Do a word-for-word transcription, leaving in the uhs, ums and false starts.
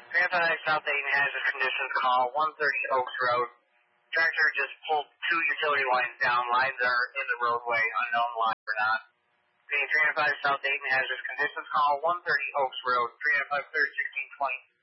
three oh five South Dayton hazard conditions call, one thirty Oaks Road. Tractor just pulled two utility lines down. Lines are in the roadway, unknown line or not. three oh five South Dayton hazard conditions call, one thirty Oaks Road, three oh five thirty, sixteen twenty.